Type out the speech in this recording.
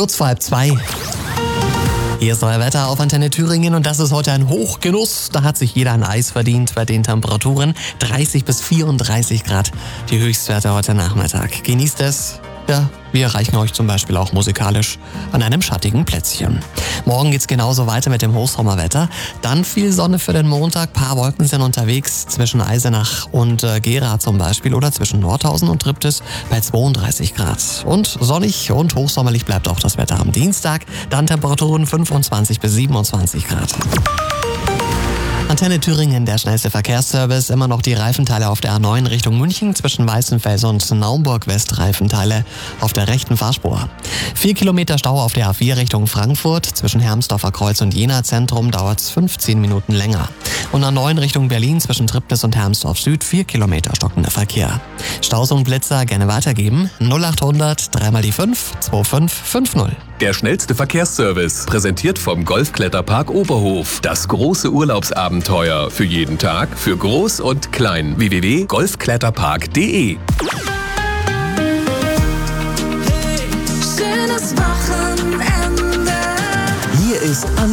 Kurz vor 1:30. Hier ist euer Wetter auf Antenne Thüringen und das ist heute ein Hochgenuss. Da hat sich jeder ein Eis verdient bei den Temperaturen. 30 bis 34 Grad, die Höchstwerte heute Nachmittag. Genießt es. Ja, wir erreichen euch zum Beispiel auch musikalisch an einem schattigen Plätzchen. Morgen geht's genauso weiter mit dem Hochsommerwetter. Dann viel Sonne für den Montag. Paar Wolken sind unterwegs zwischen Eisenach und Gera zum Beispiel oder zwischen Nordhausen und Triptis bei 32 Grad. Und sonnig und hochsommerlich bleibt auch das Wetter am Dienstag. Dann Temperaturen 25 bis 27 Grad. Antenne Thüringen, der schnellste Verkehrsservice. Immer noch die Reifenteile auf der A9 Richtung München zwischen Weißenfels und Naumburg-West. Reifenteile auf der rechten Fahrspur. 4 Kilometer Stau auf der A4 Richtung Frankfurt. Zwischen Hermsdorfer Kreuz und Jena Zentrum dauert es 15 Minuten länger. Und A9 Richtung Berlin zwischen Triptis und Hermsdorf Süd 4 Kilometer stockender Verkehr. Staus und Blitzer gerne weitergeben. 0800 3 mal die 5 2550. Der schnellste Verkehrsservice, präsentiert vom Golfkletterpark Oberhof. Das große Urlaubsabenteuer für jeden Tag, für Groß und Klein. www.golfkletterpark.de. Schönes Wochenende. Hier ist